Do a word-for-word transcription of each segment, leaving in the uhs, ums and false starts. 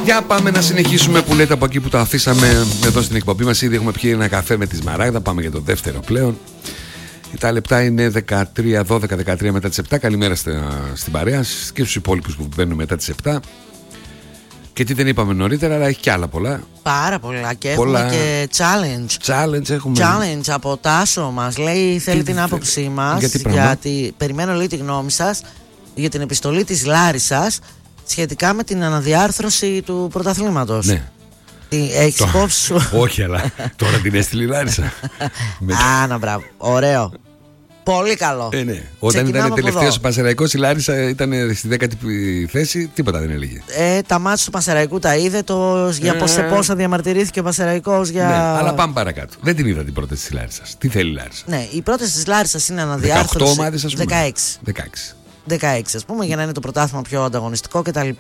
Για πάμε να συνεχίσουμε που λέτε από εκεί που το αφήσαμε εδώ στην εκπομπή μας. Ήδη έχουμε πιει ένα καφέ με τη Σμαράγδα. Πάμε για το δεύτερο πλέον. Τα λεπτά είναι δεκατρία, δώδεκα, δεκατρία μετά τις επτά. Καλημέρα στην παρέα και στους υπόλοιπους που μπαίνουν μετά τις επτά. Και τι δεν είπαμε νωρίτερα, αλλά έχει κι άλλα πολλά. Πάρα πολλά. Και πολλά... έχουμε και challenge. Challenge έχουμε. Challenge από Τάσο μας. Λέει θέλει τι... την άποψή μας. Γιατί, γιατί περιμένω λέει τη γνώμη σας για την επιστολή της Λάρισσας σχετικά με την αναδιάρθρωση του πρωταθλήματος. Ναι. Έχεις υπόψη σου? Όχι, αλλά τώρα την έστειλε η Λάρισα. Άνα, μπράβο. Ωραίο. Πολύ καλό. Ε, ναι. Όταν ήταν τελευταίος ο Πανσεραϊκός, η Λάρισα ήταν στη δέκατη θέση, τίποτα δεν έλεγε. Ε, τα μάτια του Πανσεραϊκού τα είδε, το, για ε, σε πόσα διαμαρτυρήθηκε ο Πανσεραϊκός. Για... Ναι, αλλά πάμε παρακάτω. Δεν την είδα την πρόταση της Λάρισσας. Τι θέλει η Λάρισα? Ναι, η πρόταση της Λάρισσας είναι αναδιάρθρωση. δεκαοκτώ ομάδες, ας πούμε. δεκαέξι. δεκαέξι. δεκαέξι, ας πούμε, για να είναι το πρωτάθλημα πιο ανταγωνιστικό κτλ.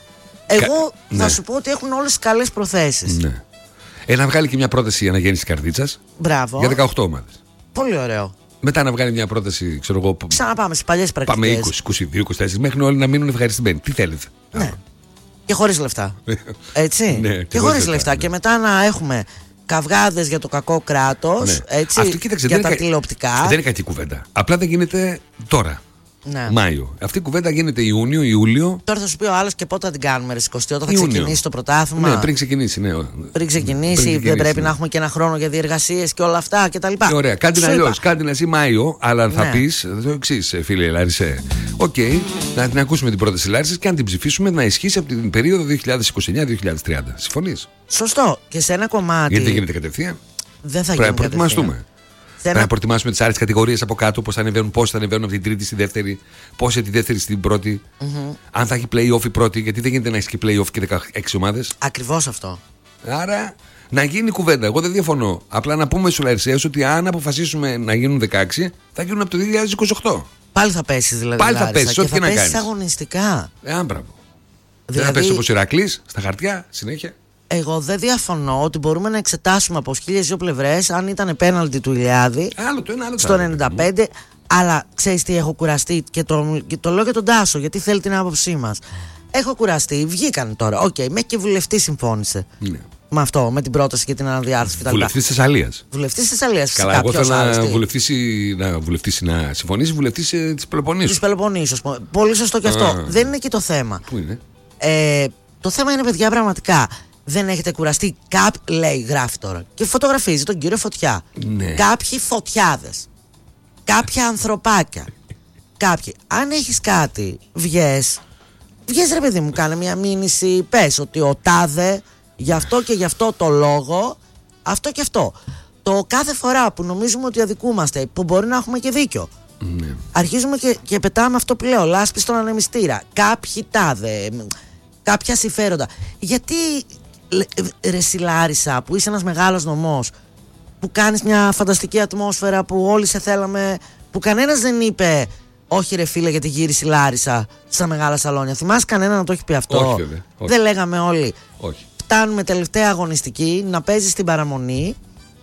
Εγώ Κα... θα ναι. σου πω ότι έχουν όλες τις καλές προθέσεις. Ναι. Ε, να βγάλει και μια πρόταση αναγέννησης καρδίτσας. Μπράβο. Για δεκαοκτώ ομάδες. Πολύ ωραίο. Μετά να βγάλει μια πρόταση, ξέρω εγώ. Ξαναπάμε στις παλιές πρακτικές. Πάμε είκοσι, είκοσι δύο, είκοσι τέσσερα μέχρι όλοι να μείνουν ευχαριστημένοι. Τι θέλετε? Ναι. Και χωρίς λεφτά. Έτσι. Ναι, και, και χωρίς λεφτά. λεφτά. Ναι. Και μετά να έχουμε καυγάδες για το κακό κράτος. Ναι. Έτσι. Αυτό, κοίταξε, για δεν τα κα... τηλεοπτικά. Δεν είναι κακή κουβέντα. Απλά δεν γίνεται τώρα. Ναι. Μάιο. Αυτή η κουβέντα γίνεται Ιούνιο, Ιούλιο. Τώρα θα σου πει ο άλλος και πότε θα την κάνουμε, ρε εικοστή, όταν θα Ιούνιο. ξεκινήσει το πρωτάθλημα. Ναι, πριν ξεκινήσει, ναι. Πριν ξεκινήσει, πριν δεν πρέπει ναι. να έχουμε και ένα χρόνο για διεργασίες και όλα αυτά κτλ. Ωραία, κάντε την αλλιώς. Κάντε την εσύ Μάιο, αλλά ναι. θα πει το εξής, φίλε Λάρισε. Οκ, okay, να την ακούσουμε την πρόταση Λάρισας και αν την ψηφίσουμε να ισχύσει από την περίοδο δύο χιλιάδες είκοσι εννιά με δύο χιλιάδες τριάντα. Συμφωνείς? Σωστό. Και σε ένα κομμάτι. Γιατί δεν γίνεται κατευθείαν. Δεν θα πρέπει να προετοιμαστούμε. Ένα... Να προετοιμάσουμε τις άλλες κατηγορίες από κάτω, πώς θα ανεβαίνουν, πώς θα ανεβαίνουν από την τρίτη στη δεύτερη, πώς από τη δεύτερη στην πρώτη. Mm-hmm. Αν θα έχει play-off η πρώτη, γιατί δεν γίνεται να έχει και play-off και δεκαέξι ομάδες. Ακριβώς αυτό. Άρα να γίνει κουβέντα. Εγώ δεν διαφωνώ. Απλά να πούμε στους Λαρισαίους ότι αν αποφασίσουμε να γίνουν δεκαέξι, θα γίνουν από το δύο χιλιάδες είκοσι οκτώ. Πάλι θα πέσει δηλαδή. Πάλι θα πέσει, ό,τι και να κάνει. Θα αγωνιστικά. Ε, αν μπράβο. Δηλαδή... Δεν θα πέσει όπως ο Ηρακλής, στα χαρτιά, συνέχεια. Εγώ δεν διαφωνώ ότι μπορούμε να εξετάσουμε από χίλιες δύο πλευρές αν ήταν πέναλτι του Ηλιάδη άλλο το ένα, άλλο στο ενενήντα πέντε. Αλλά ξέρεις τι, έχω κουραστεί και το, και το λέω για τον Τάσο γιατί θέλει την άποψή μας. Έχω κουραστεί, βγήκαν τώρα. Οκ, okay, μέχρι και βουλευτή συμφώνησε. Ναι. Με αυτό, με την πρόταση και την αναδιάρθρωση κτλ. Βουλευτής της Θεσσαλίας. Βουλευτής της Θεσσαλίας. Καλά, εγώ θέλω να βουλευτήσει, να βουλευτήσει, να συμφωνήσει βουλευτής ε, της Πελοποννήσου. Της Πελοποννήσου. Πολύ σωστό και αυτό. Α, δεν είναι εκεί το θέμα. Πού είναι? Ε, το θέμα είναι, παιδιά, πραγματικά. Δεν έχετε κουραστεί? Κάποιοι, λέει, γράφει τώρα και φωτογραφίζει τον κύριο Φωτιά. Ναι. Κάποιοι φωτιάδες. Κάποια ανθρωπάκια. Κάποιοι. Αν έχεις κάτι, βγες. Βγες, ρε παιδί μου, κάνε μια μήνυση. Πες ότι ο τάδε γι' αυτό και γι' αυτό το λόγο, αυτό και αυτό. Το κάθε φορά που νομίζουμε ότι αδικούμαστε, που μπορεί να έχουμε και δίκιο, ναι. αρχίζουμε και, και πετάμε αυτό που λέω, λάσπη στον ανεμιστήρα. Κάποιοι τάδε, κάποια συμφέροντα. Γιατί, ρε συ Λάρισα, που είσαι ένας μεγάλος νομός, που κάνεις μια φανταστική ατμόσφαιρα, που όλοι σε θέλαμε, που κανένας δεν είπε όχι ρε φίλε γιατί γύρισε η Λάρισα στα μεγάλα σαλόνια. Θυμάσαι κανένα να το έχει πει αυτό? Όχι, βέβαια, όχι. Δεν λέγαμε όλοι. Όχι. Φτάνουμε τελευταία αγωνιστική να παίζει στην παραμονή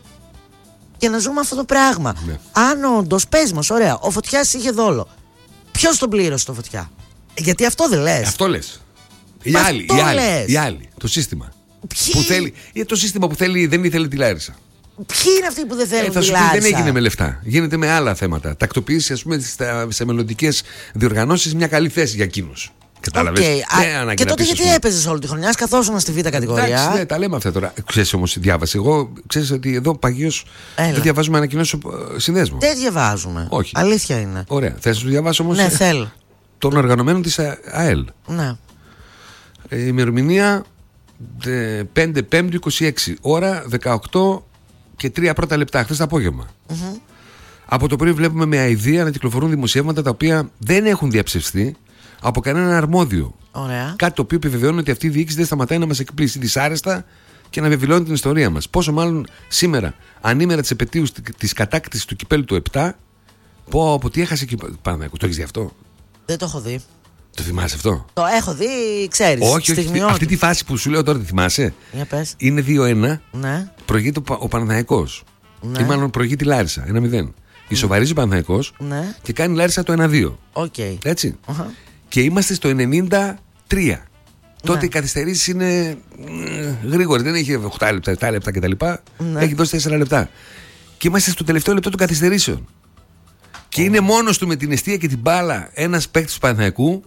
και να ζούμε αυτό το πράγμα. Ναι. Αν όντως, πες μας, ωραία, ο Φωτιάς είχε δόλο. Ποιος τον πλήρωσε το Φωτιά? Γιατί αυτό δεν λες. Αυτό λες. Οι άλλοι, οι άλλοι, οι άλλοι. Το σύστημα. Ποιοι? Που θέλει, το σύστημα που θέλει, δεν ήθελε τη Λάρισα. Ποιοι είναι αυτοί που δεν θέλουν ε, θα τη σου Λάρισα? πει, δεν έγινε με λεφτά. Γίνεται με άλλα θέματα. Τακτοποίηση, ας πούμε, σε μελλοντικές διοργανώσεις, μια καλή θέση για εκείνους. Κατάλαβες. Okay. Ναι, και τότε γιατί έπαιζες όλη τη χρονιά, καθόσουν στη β' κατηγορία? Εντάξει, ναι, τα λέμε αυτά τώρα. Ξέρεις όμως, διάβασε. Εγώ ξέρεις ότι εδώ παγίως δεν διαβάζουμε ανακοινώσεις συνδέσμου. Δεν διαβάζουμε. Όχι. Αλήθεια είναι. Ωραία. Θες να σου διαβάσω όμως? Ναι, θέλω. Των οργανωμένων της ΑΕΛ. Ναι. Ε, ημερομηνία πέντε Πέμπτη είκοσι έξι. Ώρα δεκαοκτώ και τρία πρώτα λεπτά. Χθες το απόγευμα. Mm-hmm. Από το πρωί βλέπουμε με αηδία να κυκλοφορούν δημοσιεύματα τα οποία δεν έχουν διαψευστεί από κανέναν αρμόδιο. Ωραία. Κάτι το οποίο επιβεβαιώνει ότι αυτή η διοίκηση δεν σταματάει να μας εκπλήσει δυσάρεστα και να βεβαιώνει την ιστορία μας. Πόσο μάλλον σήμερα, ανήμερα της επετείου της κατάκτησης του κυπέλου του επτά, πω από τι έχασε και. Πάμε, το έχεις δει αυτό? Δεν το έχω δει. Το θυμάσαι αυτό? Το έχω δει, ξέρεις. Όχι, όχι. Αυτή τη φάση που σου λέω τώρα, τη θυμάσαι? Για πες. Είναι δύο ένα. Ναι. Προηγείται ο, ο Παναθηναϊκός. Ναι. Ή μάλλον προηγείται η Λάρισα. ένα μηδέν. Ισοβαρίζει ο Παναθηναϊκός, ναι, και κάνει η Λάρισα το ένα δύο. Okay. Έτσι. Uh-huh. Και είμαστε στο ενενήντα τρία. τότε οι καθυστερήσεις είναι γρήγορες. Δεν έχει οκτώ λεπτά, επτά λεπτά κτλ. Ναι. Έχει δώσει τέσσερα λεπτά. Και είμαστε στο τελευταίο λεπτό των καθυστερήσεων. Και είναι μόνος του με την εστία και την μπάλα ένας παίκτης του Παναθηναϊκού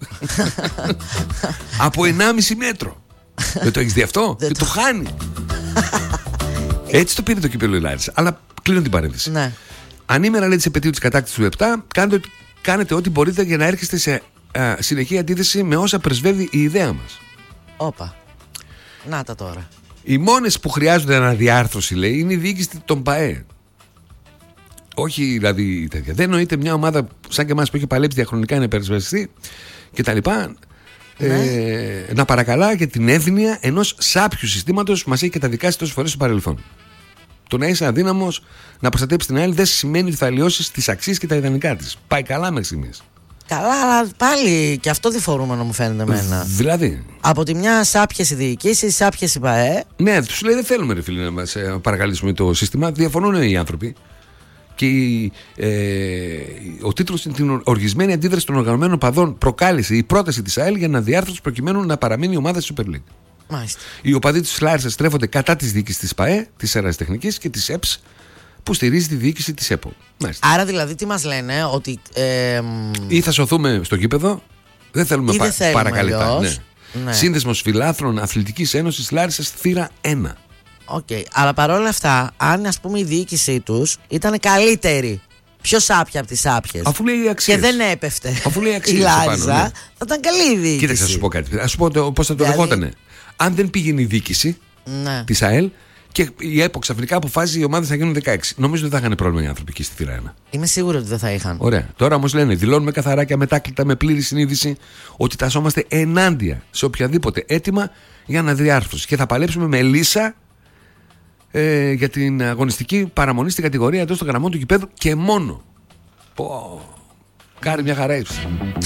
από ενάμιση μέτρο. Δεν το έχεις δει αυτό? Και το χάνει. Έτσι το πήρε το κύπελλο η Λάρισα. Αλλά κλείνω την παρένθεση. Ναι. Ανήμερα, λέει, της επετείου της κατάκτησης του επτά, κάνετε, κάνετε ό,τι μπορείτε για να έρχεστε σε α, συνεχή αντίθεση με όσα πρεσβεύει η ιδέα μας. Όπα. Να τα τώρα. Οι μόνες που χρειάζονται αναδιάρθρωση, λέει, είναι η διοίκηση των ΠΑΕ. Όχι δηλαδή τέτοια. Δεν νοείται μια ομάδα σαν και εμάς που έχει παλέψει διαχρονικά να υπερασπιστεί και τα λοιπά, ναι. ε, να παρακαλά για την εύνοια ενός σάπιου συστήματος που μας έχει καταδικάσει τόσες φορές στο παρελθόν. Το να είσαι αδύναμος να προστατέψεις την άλλη δεν σημαίνει ότι θα αλλοιώσεις τις αξίες και τα ιδανικά της. Πάει καλά μέχρι στιγμής. Καλά, αλλά πάλι και αυτό διφορούμενο μου φαίνεται εμένα. Δηλαδή. Από τη μια σάπιες οι διοικήσεις, σάπιες οι ΠΑΕ. Ναι, τους λέει δεν θέλουμε, ρε φίλοι, να μας παρακαλέσουμε το σύστημα. Διαφωνούν οι άνθρωποι. Και ε, ο τίτλος είναι την οργισμένη αντίδραση των οργανωμένων παδών προκάλεσε η πρόταση της ΑΕΛ για αναδιάρθρωση προκειμένου να παραμείνει η ομάδα της Super League. Μάλιστα. Οι οπαδοί της Λάρισσας στρέφονται κατά της διοίκησης της ΠΑΕ, της Αεραστεχνικής και της ΕΠΣ που στηρίζει τη διοίκηση της ΕΠΟ. Μάλιστα. Άρα δηλαδή τι μας λένε, ότι ε, ή θα σωθούμε στο γήπεδο, δεν θέλουμε πα, παρακαλυτά. Ναι. Ναι. Σύνδεσμος Φιλάθλων Αθλητικής Ένωσης Λάρισσας θύρα ένα. Οκ, okay. Αλλά παρόλα αυτά, αν ας πούμε η διοίκησή τους ήταν καλύτερη, πιο σάπια από τις σάπιες, αφού λέει αξίες, και δεν έπεφτε, αφού λέει αξίες, η Λάρισα, πάνω, ναι. θα ήταν καλή η διοίκηση. Κοίταξε, θα σου πω κάτι. Α σου πω πώς θα το δηλαδή... δεχότανε. Αν δεν πήγαινε η διοίκηση, ναι, της ΑΕΛ και η ΕΠΟ ξαφνικά αποφάσισε οι ομάδες θα γίνουν δεκαέξι, νομίζω ότι δεν θα είχαν πρόβλημα οι άνθρωποι εκεί στη θύρα ένα. Είμαι σίγουρη ότι δεν θα είχαν. Ωραία. Τώρα όμως λένε, δηλώνουμε καθαρά και αμετάκλητα με πλήρη συνείδηση ότι τασσόμαστε ενάντια σε οποιαδήποτε αίτημα για αναδιάρθρωση και θα παλέψουμε με λύσα ε, για την αγωνιστική παραμονή στην κατηγορία εντός των γραμμών του γηπέδου και μόνο. Πω. Κάρι, μια χαρά ύψη.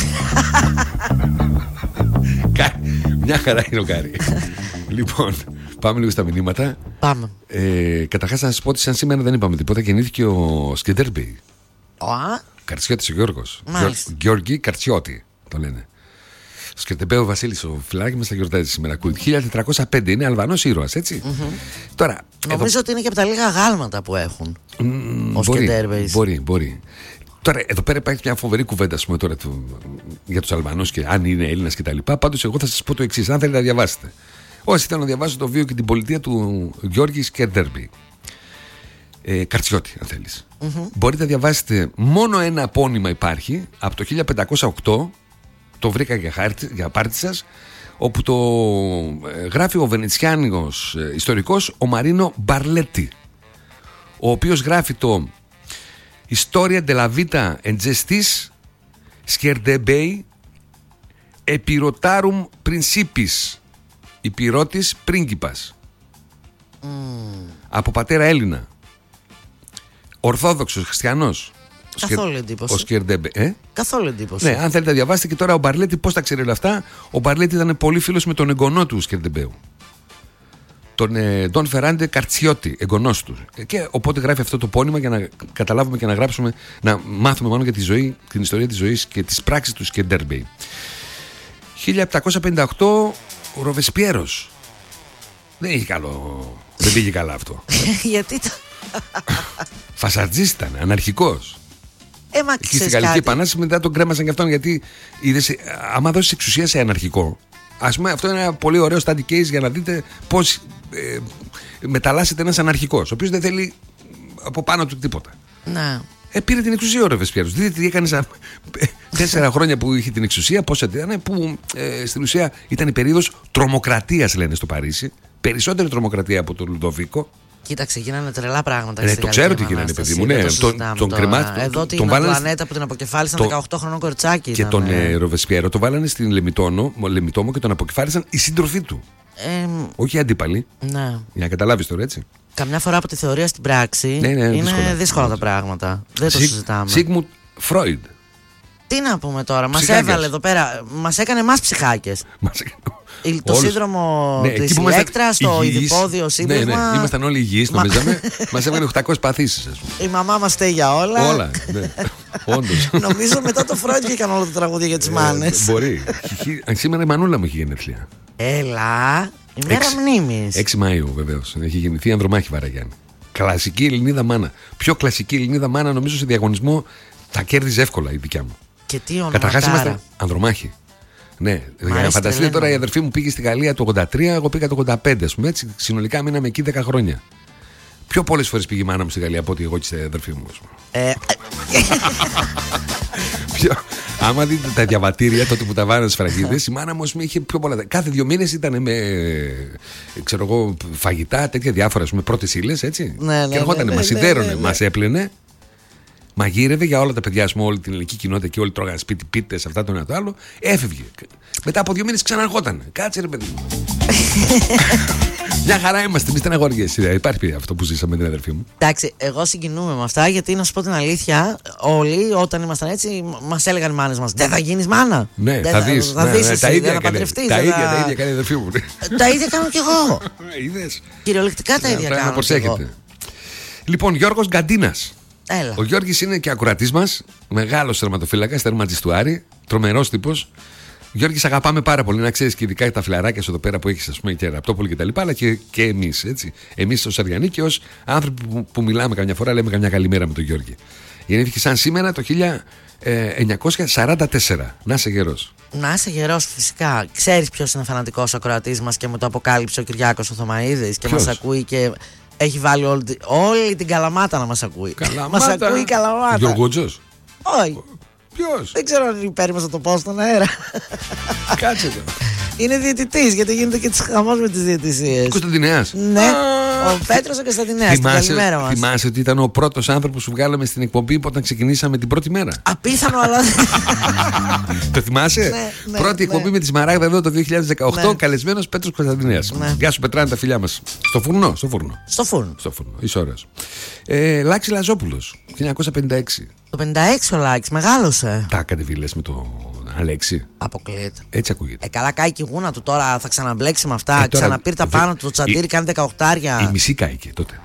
Μια χαρά είναι ο Κάρι. Λοιπόν, πάμε λίγο στα μηνύματα. Πάμε. Ε, Καταρχάς να σας πω ότι σαν σήμερα δεν είπαμε τίποτα. Γεννήθηκε ο Σκεντέρμπι. Ο Καρτσιώτης ο Γιώργος. Γιώργη Καρτσιώτη το λένε. Σκεντεμπέο ο Βασίλης ο Φιλάκη μας θα γιορτάζει σήμερα. χίλια τετρακόσια πέντε είναι Αλβανός ήρωας, έτσι. Mm-hmm. Τώρα, νομίζω εδώ... ότι είναι και από τα λίγα γάλματα που έχουν. Mm, ο μπορεί, μπορεί, μπορεί. Τώρα, εδώ πέρα υπάρχει μια φοβερή κουβέντα, πούμε, τώρα, του, για τους Αλβανούς και αν είναι Έλληνας κτλ. Πάντως, εγώ θα σας πω το εξής, αν θέλετε να διαβάσετε. Όσοι θέλουν να διαβάσουν το βίο και την πολιτεία του Γιώργη Σκεντέρμπι. Ε, Καρτσιώτη, αν θέλεις. Mm-hmm. Μπορείτε να διαβάσετε, μόνο ένα απώνυμα υπάρχει από το χίλια πεντακόσια οκτώ. Το βρήκα για, χάρτη, για πάρτι σας, όπου το ε, γράφει ο βενετσιάνικος ε, ιστορικός ο Μαρίνο Μπαρλέτη, ο οποίος γράφει το Historia della vita en gestis Skerdebei Epirotarum Principis, Υπηρώτης πρίγκιπας, mm. από πατέρα Έλληνα, Ορθόδοξος χριστιανός. Καθόλου εντύπωση. Ο Σκερντέμπε. Ε? Καθόλου εντύπωση. Ναι, αν θέλετε να διαβάσετε. Και τώρα ο Μπαρλέτη πώς τα ξέρει όλα αυτά. Ο Μπαρλέτη ήταν πολύ φίλος με τον εγγονό του Σκερντεμπέου. Τον ε, Ντόν Φεράντε Καρτσιώτη, εγγονός του. Και οπότε γράφει αυτό το πόνημα για να καταλάβουμε και να γράψουμε, να μάθουμε μόνο για τη ζωή, την ιστορία της ζωής και τις πράξεις του Σκερντέμπεϊ. χίλια επτακόσια πενήντα οκτώ ο Ροβεσπιέρος. Δεν είχε καλό. Δεν πήγε καλά αυτό. Γιατί το. Φασαρτζής ήταν, αναρχικός. Ε, μα και στην Γαλλική Επανάσταση μετά τον κρέμασαν και αυτόν, γιατί είδες, άμα δώσεις εξουσία σε αναρχικό, ας πούμε, αυτό είναι ένα πολύ ωραίο study case για να δείτε πώς ε, μεταλλάσσεται ένας αναρχικός, ο οποίος δεν θέλει από πάνω του τίποτα. Ναι. Ε, πήρε την εξουσία ο Ροβεσπιέρος. Δείτε τι έκανε σαν τέσσερα χρόνια που είχε την εξουσία, πώς ήταν, που ε, στην ουσία ήταν η περίοδος τρομοκρατίας, λένε, στο Παρίσι. Περισσότερη τρομοκρατία από τον Λουδοβίκο. Κοίταξε, γίνανε τρελά πράγματα. Ναι, το ξέρω τι γίνανε, παιδί μου. Ναι, τον, τον κρεμάτι. Εδώ την Αντουανέτα που την αποκεφάλισαν, το... δεκαοκτώ χρονών κοριτσάκι. Και τον ε, Ροβεσπιέρο το βάλανε στην Λεμιτόμο και τον αποκεφάλισαν οι σύντροφοί του. Ε, Όχι οι αντίπαλοι. Ναι. Για να καταλάβεις τώρα, έτσι. Καμιά φορά από τη θεωρία στην πράξη ναι, ναι, είναι δύσκολα, δύσκολα τα πράγματα. Δεν το συζητάμε. Σίγμουντ Φρόιντ. Τι να πούμε τώρα, μας έβαλε εδώ πέρα, μας έκανε εμάς ψυχάκες. Το όλους. Σύνδρομο ναι, της Ηλέκτρας, το ειδipόδιο σύνδεσμα. Ναι, ναι, ήμασταν όλοι υγιείς, νομίζαμε. Μας έβαλε οκτακόσιες παθήσεις. Η μαμά μας φταίει για όλα. Όλα, ναι. Όντως. Νομίζω μετά το Φρόιντ βγήκαν όλα τα τραγούδια για τις μάνες. Μπορεί. Σήμερα η μανούλα μου έχει γενέθλια. Έλα. Ημέρα μνήμης. έξι Μαΐου βεβαίως. Έχει γεννηθεί η Ανδρομάχη Βαραγιάννη. Κλασική Ελληνίδα μάνα. Πιο κλασική Ελληνίδα μάνα νομίζω σε διαγωνισμό τα κέρδιζε εύκολα η δικιά μου. Και τι όνομα. Καταρχάς είμαστε Ανδρομάχη. Ναι, για να φανταστείτε τώρα, η αδερφή μου πήγε στη Γαλλία το ογδόντα τρία, εγώ πήγα το ογδόντα πέντε, ας πούμε, έτσι. Συνολικά μείναμε εκεί δέκα χρόνια. Πιο πολλές φορές πήγε η μάνα μου στη Γαλλία από ότι εγώ και στην αδερφή μου. Ε... Πιο... Άμα δείτε τα διαβατήρια τότε που τα βάρανε στις φραγίδες, η μάνα μου είχε πιο πολλά. Κάθε δύο μήνες ήταν με ξέρω εγώ, φαγητά, τέτοια διάφορα, με πρώτες ύλες, έτσι. Ναι, ναι, και ερχόταν, ναι, ναι, μας ναι, σιδέρωνε, ναι, ναι. μας έπλαινε. Μαγείρευε για όλα τα παιδιά, πούμε, όλη την ελληνική κοινότητα και όλοι τρώγανε σπίτι πίτες, αυτά το ένα το άλλο. Έφευγε. Μετά από δύο μήνες ξαναρχόταν. Κάτσε ρε παιδί μου. Μια χαρά είμαστε, εμείς στεναχωριές. Υπάρχει αυτό που ζήσαμε με την αδερφή μου. Εντάξει, εγώ συγκινούμαι με αυτά γιατί να σου πω την αλήθεια, όλοι όταν ήμασταν έτσι μας έλεγαν οι μάνες μας: δεν θα γίνεις μάνα. Ναι, δεν θα δεις. Θα, θα ναι, δεις ναι, εσύ, τα ίδια θα έκανε. παντρευτείς. Τα θα... ίδια, τα ίδια κάνει η αδερφή μου. Τα ίδια κάνω κι εγώ. Είδες. Κυριολεκτικά τα ίδια κάνω κι εγώ. Λοιπόν, Γιώργος Γκαντίνας. Έλα. Ο Γιώργης είναι και ακροατής μας, μεγάλος τερματοφύλακας, τερματής του Άρη, τρομερός τύπος. Γιώργη, αγαπάμε πάρα πολύ, να ξέρεις, και ειδικά τα φιλαράκια σου εδώ πέρα που έχεις, ας πούμε, και Ραπτόπολη και τα λοιπά, αλλά και, και εμείς, έτσι. Εμείς ως Αριανοί και ως άνθρωποι που, που μιλάμε καμιά φορά, λέμε καμιά καλημέρα με τον Γιώργη. Γεννήθηκε σαν σήμερα το χίλια εννιακόσια σαράντα τέσσερα. Να είσαι γερός. Να είσαι γερός, φυσικά. Ξέρεις ποιος είναι φανατικός ακροατής μας και μου το αποκάλυψε ο Κυριάκος ο Θωμαΐδης και μας ακούει και έχει βάλει όλη, όλη την Καλαμάτα να μας ακούει. Καλαμάτα. Μας ακούει η Καλαμάτα. Γιωργούτζος. Όχι. Ποιος? Δεν ξέρω αν υπέρ να το πω στον αέρα. Κάτσε το. Είναι διαιτητής, γιατί γίνεται και της χαμός με τις διαιτησίες. Κωνσταντινέας. Ναι, ο Πέτρος ο Κωνσταντινέας. Καλημέρα μας. Θυμάσαι ότι ήταν ο πρώτος άνθρωπος που βγάλαμε στην εκπομπή όταν ξεκινήσαμε την πρώτη μέρα. Απίθανο, αλλά. Το θυμάσαι? Ναι, ναι, πρώτη εκπομπή ναι. με τη Σμαράγδα εδώ το δύο χιλιάδες δεκαοκτώ, Ναι. καλεσμένος Πέτρος Κωνσταντινέας. Ναι. Γεια σου, Πετράνε τα φιλιά μας. Στο φουρνό, στο φουρνό. Στο φούρνο. Στο φουρνό, είσαι ωραίος. Ε, Λάκη Λαζόπουλος, χίλια εννιακόσια πενήντα έξι. Το πενήντα έξι ο Λάκης, μεγάλωσε. Τα κατεβίλες με το Αλέξη. Αποκλείεται. Έτσι ακούγεται. Ε, καλά, κάηκε η γούνα του τώρα, θα ξαναμπλέξει με αυτά. Ε, τώρα, Ξαναπήρε τα δε- πάνω του, το τσαντήρι η- κάνει δεκαοκτάρια. Η μισή κάηκε τότε.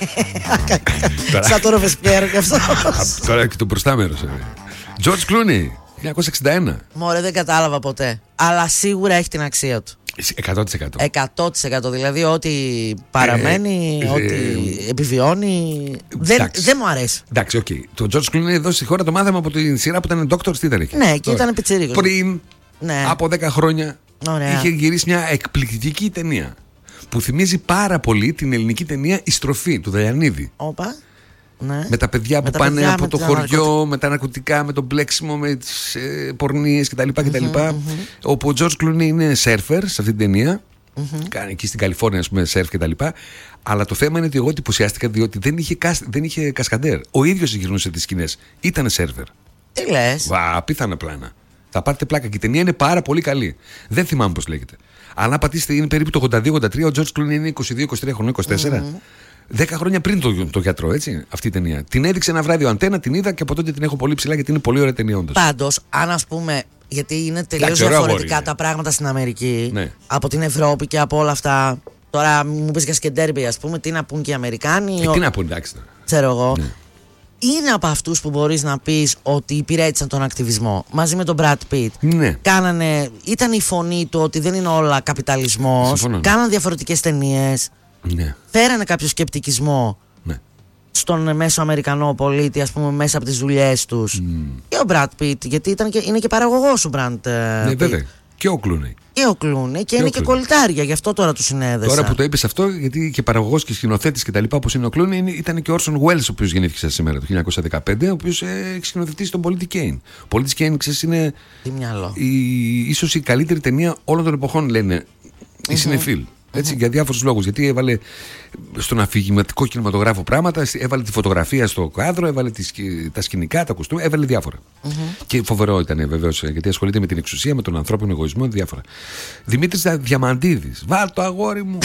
Σαν το Ροβεσπιέρο κι αυτό. Α, Τώρα και το μπροστά μέρος. George Clooney, χίλια εννιακόσια εξήντα ένα. Μωρέ, δεν κατάλαβα ποτέ. Αλλά σίγουρα έχει την αξία του. εκατό τοις εκατό. εκατό τοις εκατό. Δηλαδή, ό,τι παραμένει, Ε, ε, ό,τι ε, επιβιώνει. Δεν, εντάξει. δεν μου αρέσει. Εντάξει, οκ. Το George Clooney εδώ στη χώρα το μάθαμε από τη σειρά που ήταν Doctors, τι ήταν εκεί. Ναι, και Τώρα. ήταν πιτσιρίκος. Πριν Ναι. από δέκα χρόνια Ωραία. είχε γυρίσει μια εκπληκτική ταινία που θυμίζει πάρα πολύ την ελληνική ταινία Η Στροφή του Δαλιανίδη. Όπα. Ναι. Με τα παιδιά που Με τα πάνε παιδιά, από με το τα χωριό, ναρκωτικά. με τα ναρκωτικά, με το μπλέξιμο, με τις ε, πορνείες κτλ. κτλ. Όπου ο George Clooney είναι σέρφερ σε αυτή την ταινία. Κάνει εκεί στην Καλιφόρνια, ας πούμε, σερφ κτλ. Αλλά το θέμα είναι ότι εγώ εντυπωσιάστηκα διότι δεν είχε, κασ... δεν είχε κασκαντέρ. Ο ίδιος γυρνούσε τις σκηνές. Ήτανε σέρβερ. Τι λες. Βα, απίθανα πλάνα. Θα πάρετε πλάκα και η ταινία είναι πάρα πολύ καλή. Δεν θυμάμαι πώς λέγεται. Αλλά αν πατήσετε, είναι περίπου το ογδόντα δύο ογδόντα τρία. Ο George Clooney είναι είκοσι δύο είκοσι τρία χρονών, είκοσι τέσσερα. Δέκα χρόνια πριν το, το γιατρό, έτσι, αυτή η ταινία. Την έδειξε ένα βράδυ ο Αντένα, την είδα και από τότε την έχω πολύ ψηλά γιατί είναι πολύ ωραία ταινία, όντως. Πάντως, αν ας πούμε, γιατί είναι τελείως Εντάξει, ωραίο διαφορετικά αγόρι τα πράγματα στην Αμερική Ναι. από την Ευρώπη και από όλα αυτά. Τώρα μου πεις για σκεντέρμπι, ας πούμε, τι να πούν και οι Αμερικάνοι. Ε, ο- τι να πω, εντάξει. τώρα. Ξέρω εγώ. Ναι. Είναι από αυτούς που μπορείς να πεις ότι υπηρέτησαν τον ακτιβισμό μαζί με τον Brad Pitt. Ναι. Κάνανε, ήταν η φωνή του ότι δεν είναι όλα καπιταλισμός. Συμφωνώ, ναι. Κάναν διαφορετικές ταινίες. Ναι. Φέρανε κάποιο σκεπτικισμό Ναι. στον μέσο Αμερικανό πολίτη, ας πούμε, μέσα από τις δουλειές τους. Και ο Brad Pitt, γιατί ήταν και, είναι και παραγωγός ο Brad Ναι, Pitt. βέβαια. Και ο Clooney. Και ο Clooney και, είναι ο και Clooney. κολλητάρια, γι' αυτό τώρα του συνέδεσα. Τώρα που το είπες αυτό, γιατί και παραγωγός και σκηνοθέτης και τα λοιπά, όπως είναι ο Clooney, είναι- ήταν και ο Orson Welles, ο οποίος γεννήθηκε σαν σήμερα το χίλια εννιακόσια δεκαπέντε, ο οποίος ε, έχει σκηνοθετήσει τον Πολίτη Κέιν. Ο Πολίτης Κέιν, ξέρεις, είναι Τι μυαλό. η, ίσως η καλύτερη ταινία όλων των εποχών, λένε οι συνεφίλ. Έτσι, για διάφορους λόγους. Γιατί έβαλε στον αφηγηματικό κινηματογράφο πράγματα, έβαλε τη φωτογραφία στο κάδρο, έβαλε τις, τα σκηνικά, τα κουστούμια, έβαλε διάφορα. Και φοβερό ήταν βεβαίως, γιατί ασχολείται με την εξουσία, με τον ανθρώπινο εγωισμό, διάφορα. Δημήτρης Διαμαντίδης, βάλ το αγόρι μου.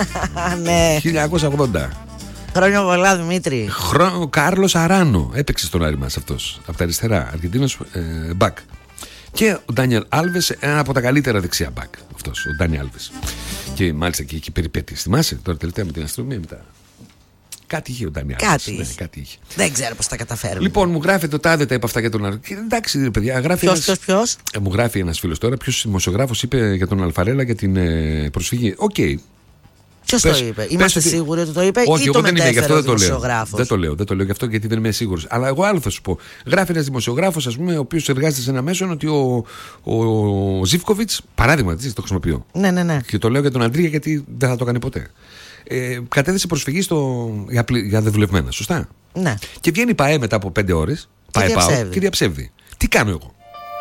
Ναι. χίλια εννιακόσια ογδόντα. Χρόνια πολλά, Δημήτρη. Χρόνο, Κάρλος Αράνο έπαιξε στον Άρη μας αυτός, από τα αριστερά, Αργεντίνος ε, μπακ. Και ο Ντάνιελ Άλβες, ένα από τα καλύτερα δεξιά μπακ. Αυτός, ο Ντάνιελ Άλβες. Και μάλιστα και εκεί περιπέτειες. Θυμάσαι τώρα τελευταία με την αστυνομία μετά. Κάτι είχε ο Ντάνι Κάτι, ναι, κάτι είχε. Δεν ξέρω πώς τα καταφέρουν. Λοιπόν, μου γράφει το τάδε τα είπα αυτά για τον Αλφαρέλα. Εντάξει, παιδιά, γράφει. Ποιος, ποιος, ποιος? Ε, μου γράφει ένας φίλος τώρα. Ποιος δημοσιογράφος είπε για τον Αλφαρέλα για την ε, προσφυγή. Οκ. Okay. Ποιος το είπε, είμαστε ότι... σίγουροι ότι το είπε? Όχι, ή εγώ το δεν είμαι, γι' αυτό δεν το λέω. Δεν το λέω, δεν το λέω γι' αυτό γιατί δεν είμαι σίγουρος. Αλλά εγώ άλλο θα σου πω. Γράφει ένας δημοσιογράφος, ας πούμε, ο οποίος εργάζεται σε ένα μέσο, ότι ο, ο, ο Ζίβκοβιτς, παράδειγμα, το χρησιμοποιώ. Ναι, ναι, ναι. Και το λέω για τον Αντρία γιατί δεν θα το κάνει ποτέ. Ε, κατέθεσε προσφυγή στο, για, για δεδουλευμένα, σωστά. Ναι. Και βγαίνει η ΠΑΕ μετά από πέντε ώρες. ΠΑΕ πάω και διαψεύδει. Τι κάνω εγώ?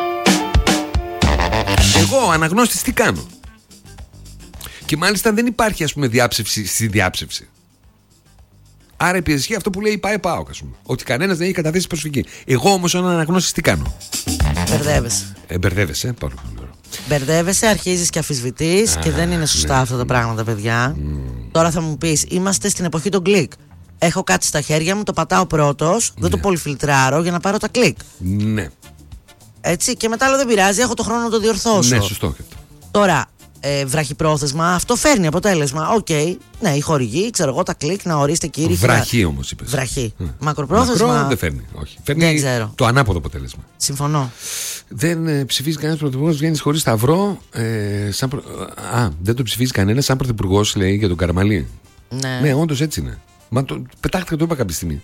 Εγώ, αναγνώστης, τι κάνω? Και μάλιστα δεν υπάρχει, ας πούμε, διάψευση στη διάψευση. Άρα επισχύει αυτό που λέει η ΠΑΕ ΠΑΟΚ, ας πούμε. Ότι κανένας δεν έχει καταθέσει προσφυγή. Εγώ όμως, σαν αναγνώστης, τι κάνω? Μπερδεύεσαι. Ε, μπερδεύεσαι, πάρα πολύ ωραία. Μπερδεύεσαι, αρχίζεις και αφισβητείς και δεν είναι σωστά ναι. αυτά τα πράγματα, παιδιά. Mm. Τώρα θα μου πεις, είμαστε στην εποχή των κλικ. Έχω κάτι στα χέρια μου, το πατάω πρώτος, δεν ναι. το πολυφιλτράρω για να πάρω τα κλικ. Ναι. Έτσι, και μετά λέω δεν πειράζει, έχω το χρόνο να το διορθώσω. Ναι, σωστό. Τώρα, ε, βραχυπρόθεσμα, αυτό φέρνει αποτέλεσμα. Οκ, okay, ναι, η χορηγή, ξέρω εγώ, τα κλικ, να ορίστε κύριε. Βραχή όμως είπες. Βραχή. Mm. Μακροπρόθεσμα. Μακρό δεν φέρνει. Όχι. Φέρνει δεν το ανάποδο αποτέλεσμα. Συμφωνώ. Δεν ε, ψηφίζει κανένας πρωθυπουργός, βγαίνει χωρίς σταυρό. Ε, σαν προ... Α, δεν το ψηφίζει κανένας σαν πρωθυπουργός, λέει για τον Καραμαλή. Ναι, ναι όντως έτσι είναι. Μα το, πετάχτηκα, το είπα κάποια στιγμή.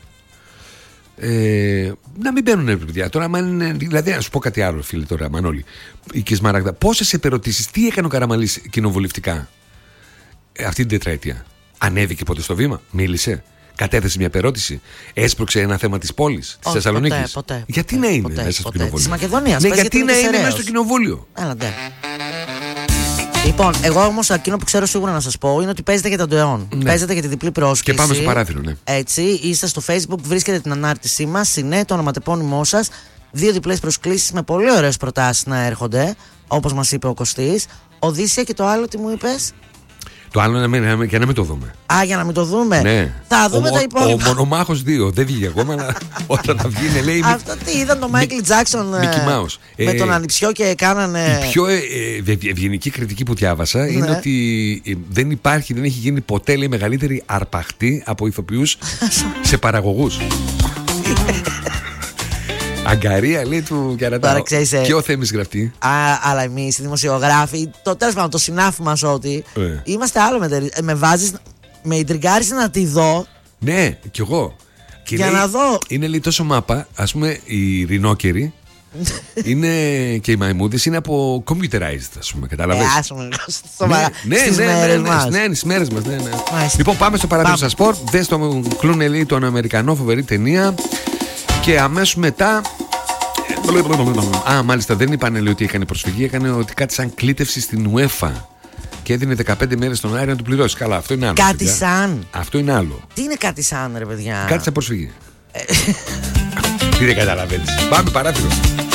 Ε, να μην μπαίνουν ρε παιδιά. Τώρα, είναι, δηλαδή, να σου πω κάτι άλλο, φίλε, τώρα, Μανώλη. Η Κισμαράγδα, πόσες επερωτήσεις, τι έκανε ο Καραμαλής κοινοβουλευτικά ε, αυτή την τετραετία? Ανέβηκε ποτέ στο βήμα, μίλησε, κατέθεσε μια επερώτηση, έσπρωξε ένα θέμα της πόλης, της Θεσσαλονίκης? Ποτέ, ποτέ, γιατί ποτέ, να είναι ποτέ, μέσα στο ποτέ. κοινοβούλιο? Της Μακεδονίας, ναι, πες, γιατί, γιατί να είναι μέσα στο κοινοβούλιο? Έλα, ντε. Λοιπόν, εγώ όμως εκείνο που ξέρω σίγουρα να σας πω είναι ότι παίζετε για τον ΤΕΟΝ. Ναι. Παίζετε για τη διπλή πρόσκληση. Και πάμε στο παράθυρο, ναι. Έτσι, είστε στο Facebook, βρίσκετε την ανάρτησή μας, συνέ, το ονοματεπώνυμό σας. Δύο διπλές προσκλήσεις με πολύ ωραίες προτάσεις να έρχονται, όπως μας είπε ο Κωστής. Οδύσσια και το άλλο, τι μου είπες? Το άλλο είναι να, για να μην το δούμε. Α, για να μην το δούμε. Ναι. Θα δούμε ο, τα υπόλοιπα. Ο Μονομάχος δύο δεν βγήκε ακόμα, αλλά όταν θα βγει, λέει. Αυτό τι είδαν τον Μάικλ Τζάκσον με τον Ανιψιό και κάνανε. Η πιο ε, ε, ευγενική κριτική που διάβασα ναι. είναι ότι ε, δεν υπάρχει, δεν έχει γίνει ποτέ, λέει, μεγαλύτερη αρπαχτή από ηθοποιούς σε παραγωγούς. Αγκαρία, λέει, του Κερατάου. Και ο Θέμης γραφτεί. Α, αλλά εμείς οι δημοσιογράφοι, το τέλος πάντων, το συνάφι μας ότι ε. είμαστε άλλο με, με βάζεις, με ιντριγκάρεις να τη δω. Ναι, κι εγώ. Και για λέει, να δω. Είναι, λέει, τόσο μάπα, ας πούμε, οι ρινόκεροι είναι, και οι μαϊμούδες είναι από computerized, ας πούμε, καταλαβαίνεις. Ε, ας πούμε, σοβαρά. Ναι, στις ναι, μέρες ναι, μας. Ναι, ναι, στις μέρες μας, ναι, ναι. Λοιπόν, πάμε στο παράδειγμα σας σπορ. Δες το Clooney, τον Αμερικανό, φοβερή ταινία. Και αμέσως μετά. Α, μάλιστα δεν είπανε, λέει, ότι έκανε προσφυγή. Έκανε ότι κάτι σαν κλήτευση στην UEFA. Και έδινε δεκαπέντε μέρες στον Άρη να του πληρώσει. Καλά, αυτό είναι άλλο. Κάτι παιδιά. σαν. Αυτό είναι άλλο. Τι είναι κάτι σαν, ρε παιδιά? Κάτι σαν προσφυγή. Τι δεν καταλαβαίνεις. Πάμε παράθυρο.